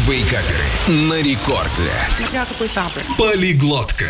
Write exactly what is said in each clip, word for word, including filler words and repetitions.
Вейкаперы на рекорде. Смотря какой тапы. Полиглотка.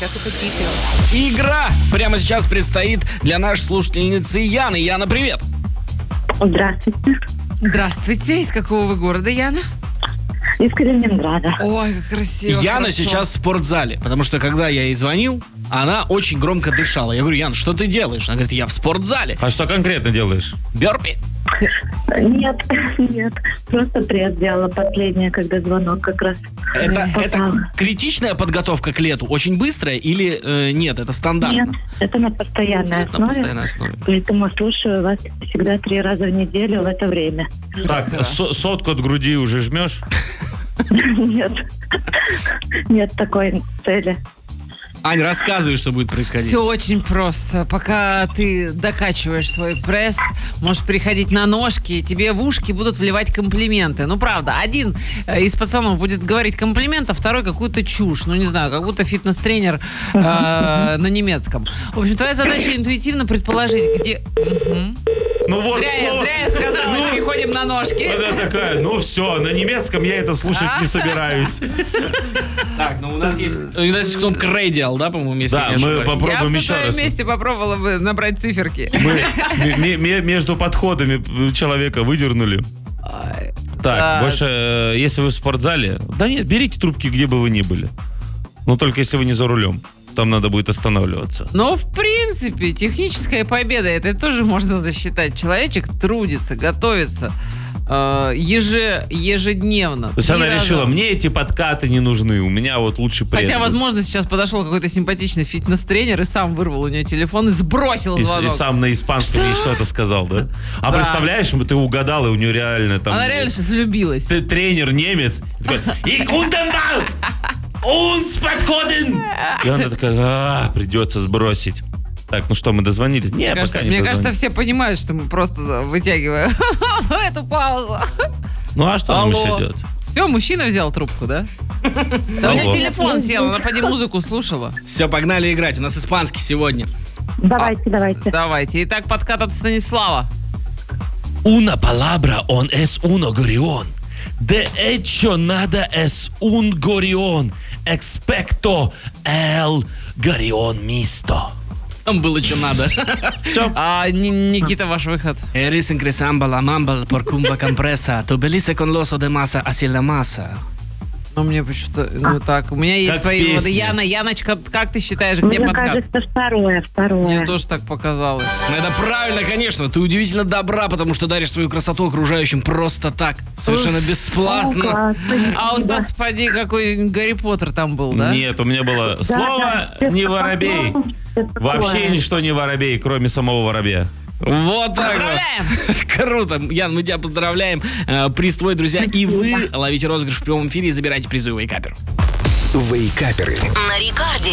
Игра прямо сейчас предстоит для нашей слушательницы Яны. Яна, привет. Здравствуйте. Здравствуйте. Из какого вы города, Яна? Из Калининграда. Ой, как красиво. Яна хорошо. сейчас в спортзале, потому что когда я ей звонил, она очень громко дышала. Я говорю: Ян, что ты делаешь? Она говорит: я в спортзале. А что конкретно делаешь? Бёрпи. Нет, нет. Просто пресс делала последнее, когда звонок как раз. Это, попал. это критичная подготовка к лету? Очень быстрая или э, нет? Это стандарт? Нет, это на постоянной На основе. постоянной основе. Поэтому слушаю вас всегда три раза в неделю в это время. Так, со- сотку от груди уже жмешь? Нет. Нет такой цели. Ань, рассказывай, что будет происходить. Все очень просто. Пока ты докачиваешь свой пресс, можешь переходить на ножки, и тебе в ушки будут вливать комплименты. Ну, правда, один э, из пацанов будет говорить комплимент, а второй какую-то чушь. Ну, не знаю, как будто фитнес-тренер э, на немецком. В общем, твоя задача интуитивно предположить, где... Мгм. Ну вот, Зря, я, слово- зря я сказала, Ну, переходим на ножки. Она такая: ну все, на немецком я это слушать не собираюсь. Так, ну у нас есть... У нас есть кнопка Radial, да, по-моему, если Да, я не мы ошибаюсь? Я попробуем бы на еще твоем раз. месте попробовала бы набрать циферки. Мы ме- ме- между подходами человека выдернули. Так, Так. больше, э, если вы в спортзале, да нет, берите трубки, где бы вы ни были. Но только если вы не за рулем. Там надо будет останавливаться. Но, в принципе, техническая победа, это тоже можно засчитать. Человечек трудится, готовится э, еже, ежедневно. То есть Три она раза. решила: мне эти подкаты не нужны, у меня вот лучше пресс. Хотя, возможно, сейчас подошел какой-то симпатичный фитнес-тренер и сам вырвал у нее телефон и сбросил И, звонок. и сам на испанском ей что-то сказал, да? А Да. представляешь, ты угадал, и у нее реально там... Она реально сейчас влюбилась. Ты тренер немец. И кунденбал! Унс подходен! И она такая: а, придется сбросить. Так, ну что, мы дозвонились? Не, Мне, кажется, пока не мне кажется, дозвонились. все понимают, что мы просто вытягиваем эту паузу. Ну а что нам Алло. еще делать? Все, мужчина взял трубку, да? Да у нее Алло. телефон сел, она поди музыку слушала. Все, погнали играть. У нас испанский сегодня. Давайте, давайте. Давайте. Итак, подкат от Станислава. Una palabra on es uno gorión. De hecho, nada es un gorión. Expecto el gorión misto. Там было что надо. Все. А, Ни- Никита, ваш выход. Эрис incresamba la mamba por cumba compresa. Tu belice con loso de masa así la masa. Ну, мне почему-то, ну так, у меня есть Как свои выводы. песня. Яна, Яночка, как ты считаешь, где Мне подкат? кажется, второе, второе. Мне тоже так показалось. Ну, это правильно, конечно. Ты удивительно добра, потому что даришь свою красоту окружающим просто так. Совершенно О, бесплатно. класс, А у спасибо. нас, поди, какой Гарри Поттер там был, да? Нет, у меня было Да, слово да, не это воробей. такое, это Вообще такое. ничто не воробей, кроме самого воробья. Вот так Поздравляем! вот. Круто. Ян, мы тебя поздравляем. Э, Приз твой, друзья. И вы ловите розыгрыш в прямом эфире и забирайте призы у Вейкапер. Вейкаперы. На рекорде.